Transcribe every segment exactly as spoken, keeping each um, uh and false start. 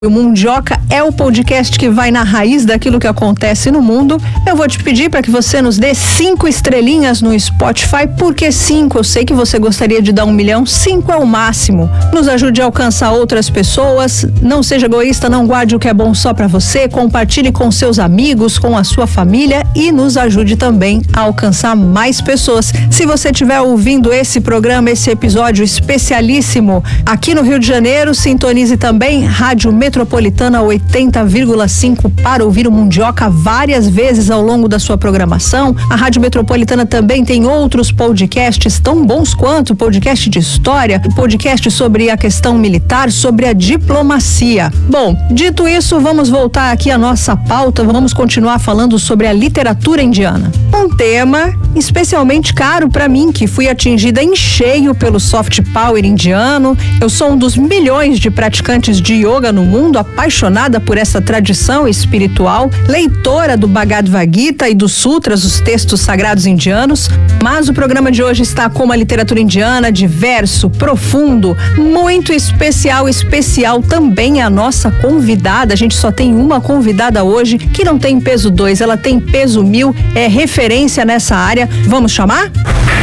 O Mundioca é o podcast que vai na raiz daquilo que acontece no mundo. Eu vou te pedir para que você nos dê cinco estrelinhas no Spotify. Por que cinco? Eu sei que você gostaria de dar um milhão. Cinco é o máximo. Nos ajude a alcançar outras pessoas. Não seja egoísta, não guarde o que é bom só para você. Compartilhe com seus amigos, com a sua família e nos ajude também a alcançar mais pessoas. Se você estiver ouvindo esse programa, esse episódio especialíssimo aqui no Rio de Janeiro, sintonize também Rádio Metropolitana oitenta vírgula cinco para ouvir o Mundioca várias vezes ao longo da sua programação. A Rádio Metropolitana também tem outros podcasts tão bons quanto podcast de história, podcast sobre a questão militar, sobre a diplomacia. Bom, dito isso, vamos voltar aqui à nossa pauta, vamos continuar falando sobre a literatura indiana. Um tema especialmente caro para mim, que fui atingida em cheio pelo soft power indiano. Eu sou um dos milhões de praticantes de yoga no mundo, apaixonada por essa tradição espiritual, leitora do Bhagavad Gita e dos sutras, os textos sagrados indianos, mas o programa de hoje está com uma literatura indiana diverso, profundo, muito especial, especial também a nossa convidada. A gente só tem uma convidada hoje que não tem peso dois, ela tem peso mil, é referência nessa área. Vamos chamar?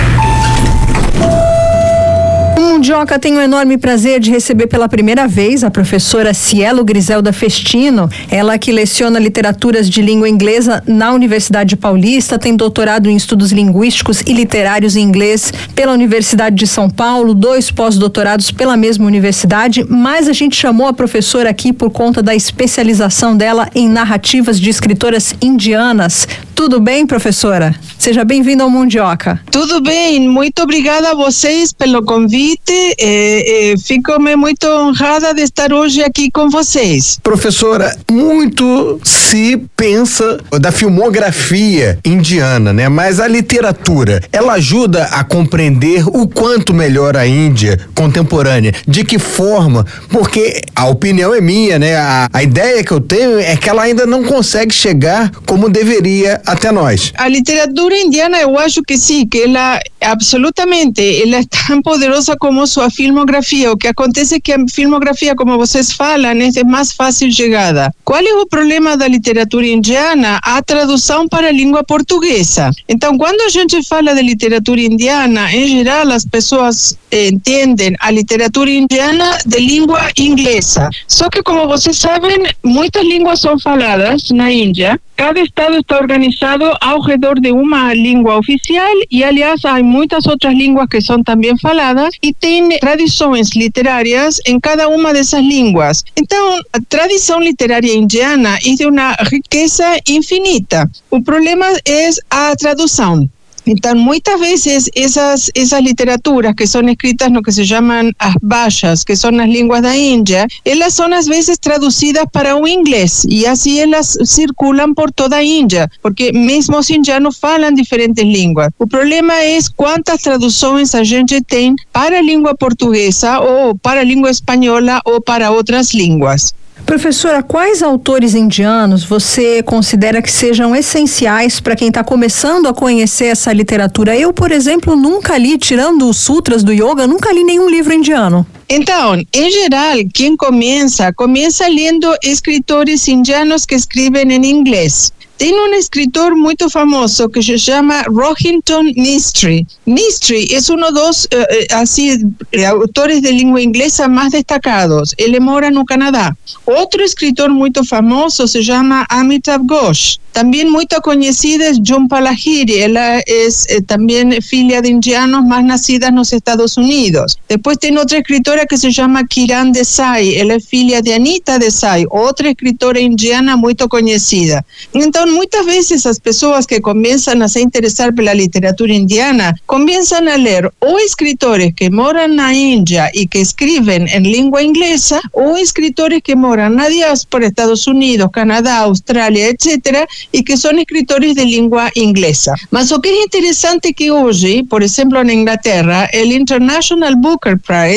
Mundioca, tenho o enorme prazer de receber pela primeira vez a professora Cielo Griselda Festino, ela que leciona literaturas de língua inglesa na Universidade Paulista, tem doutorado em estudos linguísticos e literários em inglês pela Universidade de São Paulo, dois pós-doutorados pela mesma universidade, mas a gente chamou a professora aqui por conta da especialização dela em narrativas de escritoras indianas. Tudo bem, professora? Seja bem-vinda ao Mundioca. Tudo bem, muito obrigada a vocês pelo convite. É, é, fico-me muito honrada de estar hoje aqui com vocês. Professora, muito se pensa da filmografia indiana, né? Mas a literatura, ela ajuda a compreender o quanto melhor a Índia contemporânea. De que forma? Porque a opinião é minha, né? A, a ideia que eu tenho é que ela ainda não consegue chegar como deveria até nós. A literatura indiana, eu acho que sim, que ela absolutamente, ela é tão poderosa como sua filmografia. O que acontece é que a filmografia, como vocês falam, é de mais fácil chegada. Qual é o problema da literatura indiana? A tradução para a língua portuguesa. Então, quando a gente fala de literatura indiana, em geral, as pessoas entendem a literatura indiana de língua inglesa. Só que, como vocês sabem, muitas línguas são faladas na Índia. Cada estado está organizado ao redor de uma língua oficial e, aliás, há muitas outras línguas que são também faladas e tem tradições literárias em cada uma dessas línguas. Então, a tradição literária indiana é de uma riqueza infinita. O problema é a tradução. Então, muitas vezes, essas, essas literaturas que são escritas no que se chamam as bhashas, que são as línguas da Índia, elas são, às vezes, traduzidas para o inglês, e assim elas circulam por toda a Índia, porque mesmo os indianos falam diferentes línguas. O problema é quantas traduções a gente tem para a língua portuguesa, ou para a língua espanhola, ou para outras línguas. Professora, quais autores indianos você considera que sejam essenciais para quem está começando a conhecer essa literatura? Eu, por exemplo, nunca li, tirando os sutras do yoga, nunca li nenhum livro indiano. Então, em geral, quem começa, começa lendo escritores indianos que escrevem em inglês. Tem um escritor muito famoso que se chama Rohinton Mistry. Mistry é um dos uh, assim, autores de língua inglesa mais destacados. Ele mora no Canadá. Outro escritor muito famoso se chama Amitav Ghosh. Também muito conhecida é Jhumpa Lahiri. Ela é eh, também filha de indianos, mas nascida nos Estados Unidos. Depois tem outra escritora que se chama Kiran Desai. Ela é filha de Anita Desai, outra escritora indiana muito conhecida. Então, muitas vezes as pessoas que começam a se interessar pela literatura indiana começam a ler ou escritores que moram na Índia e que escrevem em língua inglesa, ou escritores que moram na diáspora, Estados Unidos, Canadá, Austrália, etcétera, e que são escritores de língua inglesa. Mas o que é interessante é que hoje, por exemplo, na Inglaterra, o International Booker Prize está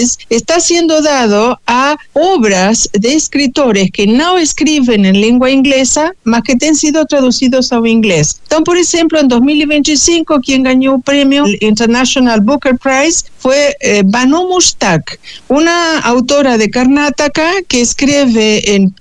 está siendo dado a obras de escritores que no escriben en lengua inglesa, más que han sido traducidos ao inglés. Entonces, por ejemplo, en dos mil veinticinco, quien ganó el premio International Booker Prize fue eh, Banu Mushtaq, una autora de Karnataka que escribe en